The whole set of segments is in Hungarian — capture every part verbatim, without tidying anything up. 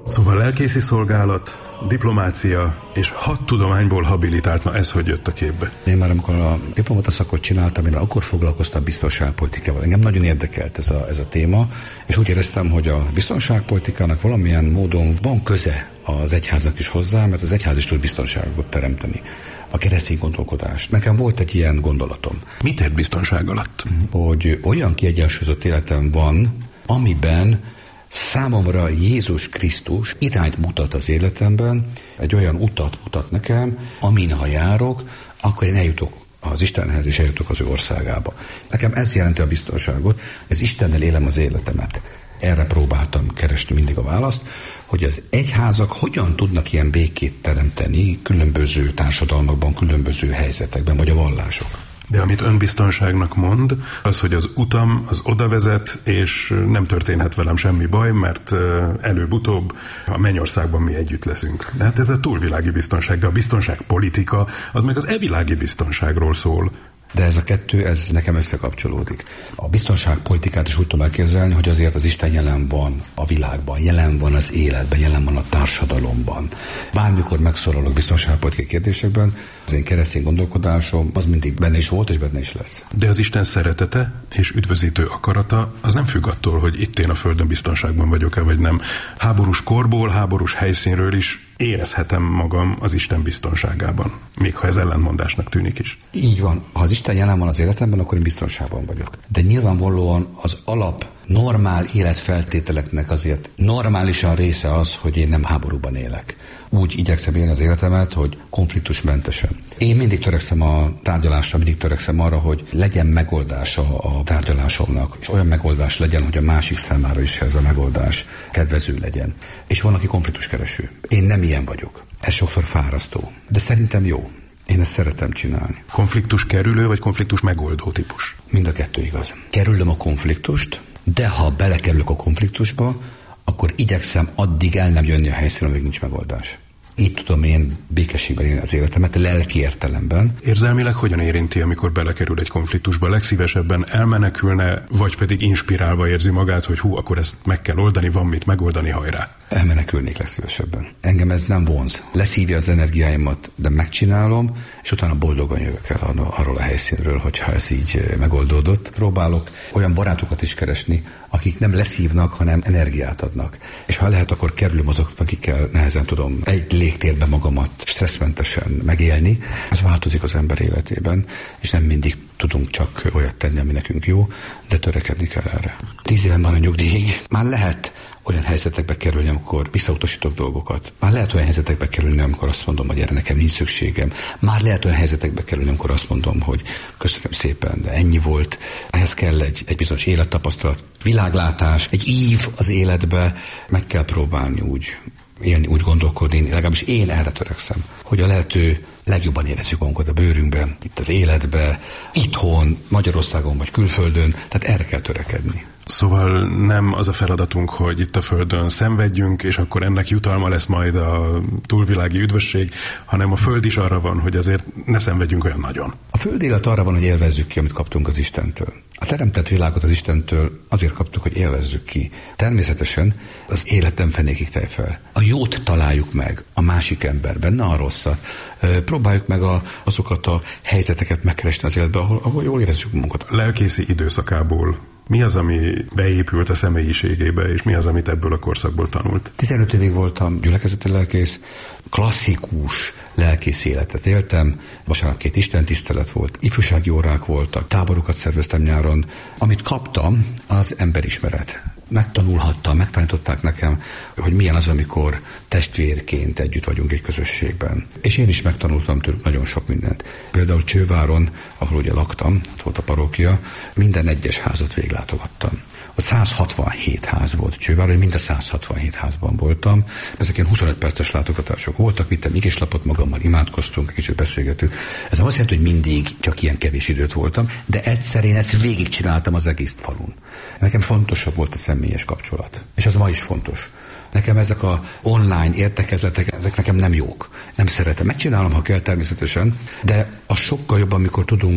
Szóval lelkészi szolgálat, diplomácia és hat tudományból habilitált, na ez hogy jött a képbe? Én már amikor a diplomata szakot csináltam, én akkor foglalkoztam biztonságpolitikával. Engem nagyon érdekelt ez a, ez a téma, és úgy éreztem, hogy a biztonságpolitikának valamilyen módon van köze az egyháznak is hozzá, mert az egyház is tud biztonságot teremteni. A keresztény gondolkodást. Nekem volt egy ilyen gondolatom. Mit ért biztonság alatt? Hogy olyan kiegyensúlyozott életem van, amiben számomra Jézus Krisztus irányt mutat az életemben, egy olyan utat mutat nekem, amin ha járok, akkor én eljutok az Istenhez, és eljutok az ő országába. Nekem ez jelenti a biztonságot, ez Istennel élem az életemet. Erre próbáltam keresni mindig a választ, hogy az egyházak hogyan tudnak ilyen békét teremteni különböző társadalmakban, különböző helyzetekben, vagy a vallások. De amit önbiztonságnak mond, az, hogy az utam az oda vezet, és nem történhet velem semmi baj, mert előbb-utóbb a mennyországban mi együtt leszünk. De hát ez a túlvilági biztonság, de a biztonságpolitika az meg az evilági biztonságról szól. De ez a kettő, ez nekem összekapcsolódik. A biztonságpolitikát is úgy tudom elképzelni, hogy azért az Isten jelen van a világban, jelen van az életben, jelen van a társadalomban. Bármikor megszólalok biztonságpolitikai kérdésekben, az én keresztény gondolkodásom az mindig benne is volt, és benne is lesz. De az Isten szeretete és üdvözítő akarata az nem függ attól, hogy itt én a Földön biztonságban vagyok-e, vagy nem. Háborús korból, háborús helyszínről is érezhetem magam az Isten biztonságában, még ha ez ellentmondásnak tűnik is. Így van. Ha az Isten jelen van az életemben, akkor én biztonságban vagyok. De nyilvánvalóan az alap normál életfeltételeknek azért normálisan része az, hogy én nem háborúban élek. Úgy igyekszem élni az életemet, hogy konfliktusmentesen. Én mindig törekszem a tárgyalásra, mindig törekszem arra, hogy legyen megoldása a tárgyalásomnak, és olyan megoldás legyen, hogy a másik számára is ez a megoldás kedvező legyen. És van, aki konfliktuskereső. Én nem ilyen vagyok. Ez sokszor fárasztó, de szerintem jó. Én ezt szeretem csinálni. Konfliktus kerülő vagy konfliktus megoldó típus? Mind a kettő igaz. Kerülöm a konfliktust, de ha belekerülök a konfliktusba, akkor igyekszem addig el nem jönni a helyszínre, amíg nincs megoldás. Így tudom én békességben élni az életemet, lelki értelemben. Érzelmileg hogyan érinti, amikor belekerül egy konfliktusba? Legszívesebben elmenekülne, vagy pedig inspirálva érzi magát, hogy hú, akkor ezt meg kell oldani, van mit megoldani, hajrá? Elmenekülnék legszívesebben. Engem ez nem vonz. Leszívja az energiáimat, de megcsinálom, és utána boldogan jövök el arról a helyszínről, hogyha ez így megoldódott. Próbálok olyan barátokat is keresni, akik nem leszívnak, hanem energiát adnak. És ha lehet, akkor kerülöm azokat, akikkel nehezen tudom egy légtérben magamat stresszmentesen megélni. Ez változik az ember életében, és nem mindig tudunk csak olyat tenni, ami nekünk jó, de törekedni kell erre. Tíz éven van a nyugdíjig, már lehet olyan helyzetekbe kerülni, amikor visszautasítok dolgokat. Már lehet olyan helyzetekbe kerülni, amikor azt mondom, hogy erre nekem nincs szükségem. Már lehet olyan helyzetekbe kerülni, amikor azt mondom, hogy köszönöm szépen, de ennyi volt. Ehhez kell egy, egy bizonyos élettapasztalat, világlátás, egy ív az életbe. Meg kell próbálni úgy élni, úgy gondolkodni, legalábbis én erre törekszem, hogy a lehető legjobban érezzük magunkat a bőrünkben, itt az életbe, itthon, Magyarországon vagy külföldön, tehát erre kell törekedni. Szóval nem az a feladatunk, hogy itt a Földön szenvedjünk, és akkor ennek jutalma lesz majd a túlvilági üdvösség, hanem a Föld is arra van, hogy azért ne szenvedjünk olyan nagyon. A Föld élet arra van, hogy élvezzük ki, amit kaptunk az Istentől. A teremtett világot az Istentől azért kaptuk, hogy élvezzük ki. Természetesen az élet nem fenékig tej fel. A jót találjuk meg a másik emberben, ne a rosszat. Próbáljuk meg a, azokat a helyzeteket megkeresni az életben, ahol, ahol jól érezzük magunkat. A lelkészi időszakából mi az, ami beépült a személyiségébe, és mi az, amit ebből a korszakból tanult? tizenöt évig voltam gyülekezeti lelkész, klasszikus lelkész életet éltem, vasárnap két istentisztelet volt, ifjúsági órák voltak, táborokat szerveztem nyáron. Amit kaptam, az emberismeret. Megtanulhattam, megtanították nekem, hogy milyen az, amikor testvérként együtt vagyunk egy közösségben. És én is megtanultam tőlük nagyon sok mindent. Például Csőváron, ahol ugye laktam, ott volt a parókia, minden egyes házat végiglátogattam. Ott száz hatvanhét ház volt Csőváron, én mind a száz hatvanhét házban voltam. Ezek ilyen huszonöt perces látogatások voltak, vittem igeslapot magammal, imádkoztunk, kicsit beszélgetünk. Ez nem azt jelenti, hogy mindig csak ilyen kevés időt voltam, de egyszer én ezt végigcsináltam az egész falun. Nekem fontosabb volt a személyes kapcsolat. És az ma is fontos. Nekem ezek a online értekezletek, ezek nekem nem jók. Nem szeretem. Megcsinálom, ha kell természetesen, de az sokkal jobb, amikor tudunk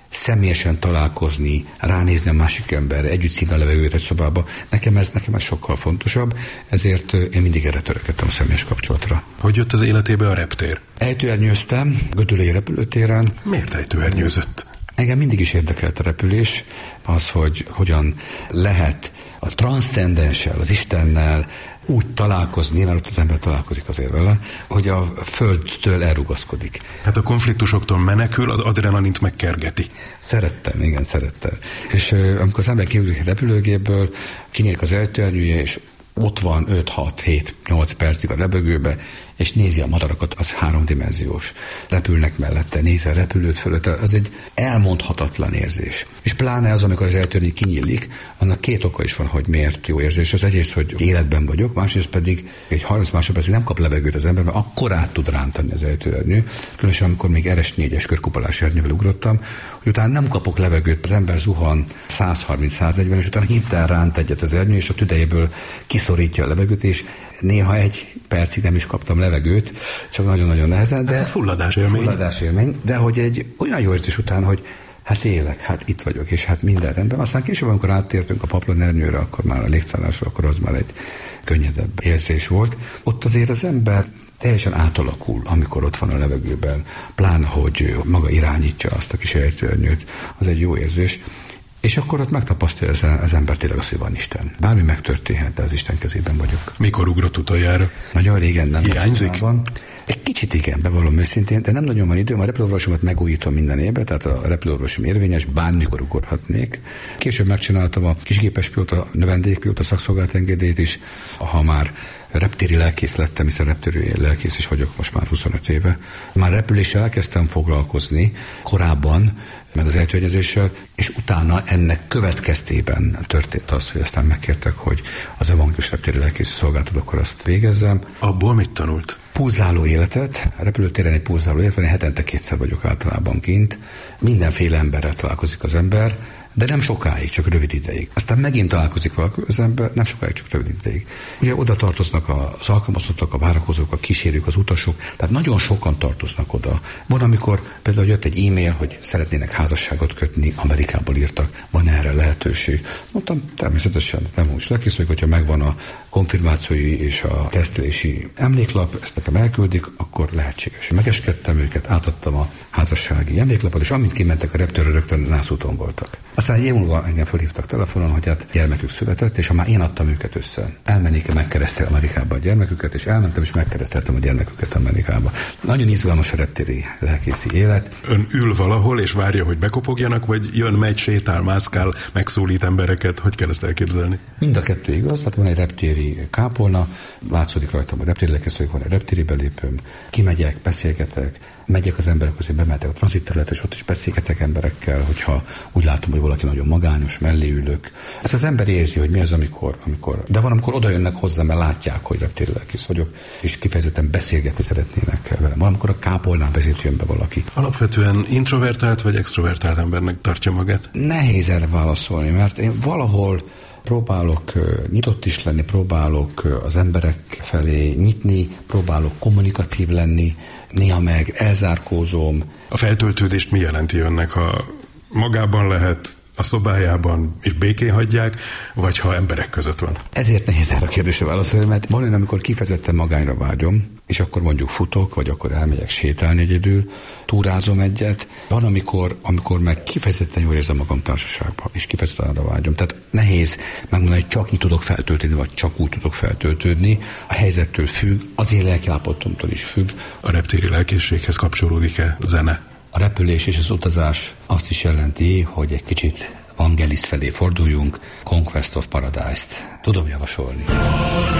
személyesen találkozni, ránézni a másik emberre, együtt szívni a levegőt egy szobába. Nekem ez, nekem ez sokkal fontosabb, ezért én mindig erre törekedtem, a személyes kapcsolatra. Hogy jött az életébe a reptér? Ejtőernyőztem Gödöllői repülőtéren. Miért ejtőernyőzött? Engem mindig is érdekelt a repülés, az, hogy hogyan lehet a transzcendenssel, az Istennel úgy találkozni, mert ott az ember találkozik azért vele, hogy a Földtől elrugaszkodik. Hát a konfliktusoktól menekül, az adrenalint megkergeti. Szerettem, igen, szerettem. És euh, amikor az ember kiülik a repülőgépből, kinyílik az ejtőernyője, és ott van öt hat hét nyolc percig a lebegőbe, és nézi a madarakat, az háromdimenziós. Repülnek mellette, nézi a repülőt fölött, az egy elmondhatatlan érzés. És pláne az, amikor az ejtőernyő kinyílik, annak két oka is van, hogy miért jó érzés. Az egyrészt, hogy életben vagyok, másrészt pedig egy harminc másodpercig nem kap levegőt az ember, mert akkor át tud rántani az ejtőernyő. Különösen, amikor még er es négyes körkupolási ernyővel ugrottam, hogy utána nem kapok levegőt, az ember zuhan száz harminc száz negyven, és utána hirtelen ránt egyet az ernyő, és a tüdejéből kiszorítja a levegőt, és néha egy percig nem is kaptam levegőt, csak nagyon-nagyon nehezen. De hát ez fulladás élmény. Fulladás élmény, de hogy egy olyan jó érzés után, hogy hát élek, hát itt vagyok, és hát minden rendben. Aztán később, amikor áttértünk a paplanernyőre, akkor már a légszállásra, akkor az már egy könnyedebb érzés volt. Ott azért az ember teljesen átalakul, amikor ott van a levegőben, pláne, hogy maga irányítja azt a kis ejtőernyőt, az egy jó érzés. És akkor ott megtapasztalja az ember tényleg azt, hogy van Isten. Bármi megtörténhet, de az Isten kezében vagyok. Mikor ugrott utoljára? Nagyon régen nem. Hiányzik? Egy kicsit igen, bevallom őszintén, de nem nagyon van időm. A repülőorvosomat megújítom minden évben, tehát a repülőorvosom érvényes, bármikor ugorhatnék. Később megcsináltam a kisgépes pilóta, növendékpilóta szakszolgált engedélyt is, ha már reptéri lelkész lettem, hiszen reptéri lelkész is vagyok most már huszonöt éve. Már repüléssel elkezdtem foglalkozni korábban, meg az ejtőernyőzéssel, és utána ennek következtében történt az, hogy aztán megkértek, hogy az evangélikus reptéri lelkészi szolgálatot akkor azt végezzem. Abból mit tanult? Pulzáló életet, a repülőtéren egy pulzáló élet van, én hetente kétszer vagyok általában kint. Mindenféle emberrel találkozik az ember, de nem sokáig, csak rövid ideig. Aztán megint találkozik valaki az ember, nem sokáig, csak rövid ideig. Ugye oda tartoznak az alkalmazottak, a várakozók, a kísérők, az utasok, tehát nagyon sokan tartoznak oda. Van, amikor például jött egy e-mail, hogy szeretnének házasságot kötni, Amerikából írtak, van erre lehetőség. Mondtam, természetesen nem úgy lekész vagyok, hogyha megvan a konfirmációi és a keresztelési emléklap, ezt nekem elküldik, akkor lehetséges. Megeskedtem őket, átadtam a házassági emléklapot, és amint kimentek a reptérre, rögtön nászúton voltak. Aztán egy év múlva engem fölhívtak telefonon, hogy hát gyermekük született, és ha már én adtam őket össze, elmennék-e megkeresztelni Amerikába a gyermeküket, és elmentem, és megkereszteltem a gyermeküket Amerikába. Nagyon izgalmas a reptéri lelkészi élet. Ön ül valahol, és várja, hogy bekopogjanak, vagy jön, megy, sétál, mászkál, megszólít embereket? Hogy kell ezt elképzelni? Mind a kettő igaz, tehát van egy reptéri kápolna, látszódik rajtam, hogy reptéri lelkész, van egy reptéri belépőm, kimegyek, beszélgetek, megyek az emberek közé, bemehetek a tranzitterületre, és ott is beszélgetek emberekkel, hogyha úgy látom, hogy valaki nagyon magányos, mellé ülök. Ezt az ember érzi, hogy mi az, amikor, amikor... De van, amikor oda jönnek hozzá, mert látják, hogy reptéri lelkész vagyok, és kifejezetten beszélgetni szeretnének velem. Van, amikor a kápolnán vezét jön be valaki. Alapvetően introvertált vagy extrovertált embernek tartja magát? Nehéz erre válaszolni, mert én valahol próbálok nyitott is lenni, próbálok az emberek felé nyitni, próbálok kommunikatív lenni, néha meg elzárkózom. A feltöltődést mi jelenti önnek, ha magában lehet, a szobájában is békén hagyják, vagy ha emberek között van? Ezért nehéz erre a kérdésre válaszolni, mert van olyan, amikor kifejezetten magányra vágyom, és akkor mondjuk futok, vagy akkor elmegyek sétálni egyedül, túrázom egyet. Van, amikor, amikor meg kifejezetten jól érzem magam társaságban, és kifejezetten arra vágyom. Tehát nehéz megmondani, hogy csak így tudok feltöltődni, vagy csak úgy tudok feltöltődni. A helyzettől függ, az én lelkiállapotomtól is függ. A reptéri lelkészséghez kapcsolódik-e zene? A repülés és az utazás azt is jelenti, hogy egy kicsit Vangelis felé forduljunk, Conquest of Paradise-t tudom javasolni.